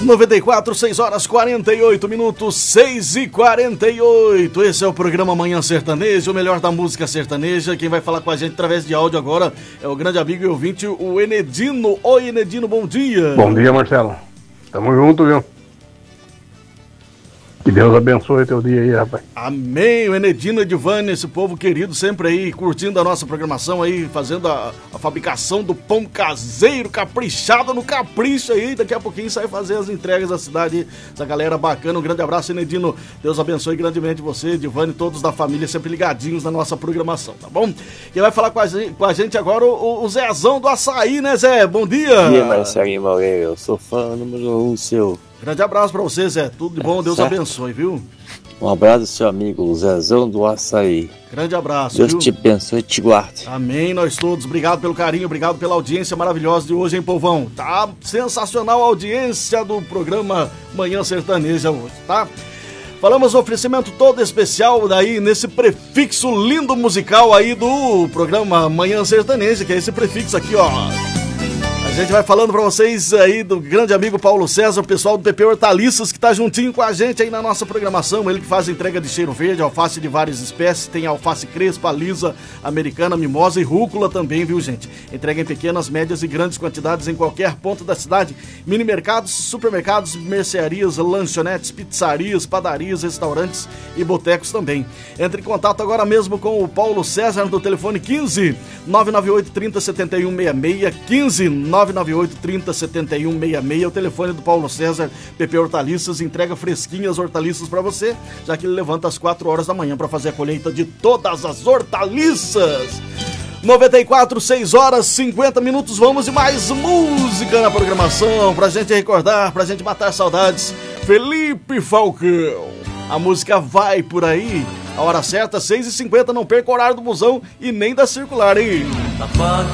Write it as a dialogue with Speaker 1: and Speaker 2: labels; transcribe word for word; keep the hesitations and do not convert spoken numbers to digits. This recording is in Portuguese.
Speaker 1: noventa e quatro, seis horas quarenta e oito minutos, seis e quarenta e oito. Esse é o programa Manhã Sertaneja, o melhor da música sertaneja. Quem vai falar com a gente através de áudio agora é o grande amigo e ouvinte, o Enedino. Oi, Enedino, bom dia.
Speaker 2: Bom dia, Marcelo. Tamo junto, viu? Que Deus abençoe teu dia aí, rapaz.
Speaker 1: Amém, o Enedino Edivane, esse povo querido, sempre aí curtindo a nossa programação aí, fazendo a, a fabricação do pão caseiro, caprichado no capricho aí. Daqui a pouquinho sai fazer as entregas da cidade, essa galera bacana. Um grande abraço, Enedino. Deus abençoe grandemente você, Edivane, todos da família, sempre ligadinhos na nossa programação, tá bom? Quem vai falar com a gente, com a gente agora, o, o Zezão do Açaí, né, Zé? Bom dia.
Speaker 3: Bom dia, Marcelinho Moreira. Eu sou fã número um seu.
Speaker 1: Grande abraço pra você, Zé. Tudo de bom, Deus
Speaker 3: certo.
Speaker 1: abençoe, viu?
Speaker 3: Um abraço, seu amigo, o Zezão do Açaí.
Speaker 1: Grande abraço,
Speaker 3: Deus
Speaker 1: viu?
Speaker 3: te abençoe e te guarde.
Speaker 1: Amém, nós todos. Obrigado pelo carinho, obrigado pela audiência maravilhosa de hoje, hein, povão? Tá sensacional a audiência do programa Manhã Sertaneja hoje, tá? Falamos o oferecimento todo especial daí nesse prefixo lindo musical aí do programa Manhã Sertaneja, que é esse prefixo aqui, ó. A gente vai falando pra vocês aí do grande amigo Paulo César, o pessoal do P P Hortaliças, que tá juntinho com a gente aí na nossa programação. Ele que faz entrega de cheiro verde, alface de várias espécies, tem alface crespa, lisa, americana, mimosa e rúcula também, viu, gente? Entrega em pequenas, médias e grandes quantidades em qualquer ponto da cidade. Mini mercados, supermercados, mercearias, lanchonetes, pizzarias, padarias, restaurantes e botecos também. Entre em contato agora mesmo com o Paulo César do telefone quinze, nove nove oito, trinta, setenta e um, sessenta e seis, quinze, nove nove oito, trinta, setenta e um, sessenta e seis, é o telefone do Paulo César, P P Hortaliças, entrega fresquinhas hortaliças para você, já que ele levanta às quatro horas da manhã para fazer a colheita de todas as hortaliças. noventa e quatro, seis horas, cinquenta minutos, vamos e mais música na programação, pra gente recordar, pra gente matar saudades. Felipe Falcão, a música vai por aí, a hora certa, seis e cinquenta, não perca o horário do busão e nem da circular, hein?